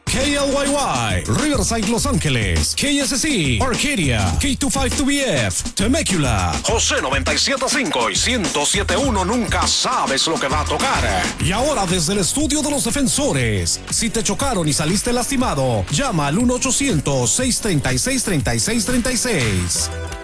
KLYY, Riverside, Los Ángeles, KSC, Arcadia, K252BF, Temecula, José 97.5 y 107.1. Nunca sabes lo que va a tocar. Y ahora desde el estudio de los defensores, si te chocaron y saliste lastimado, llama al 1-800-636-3636.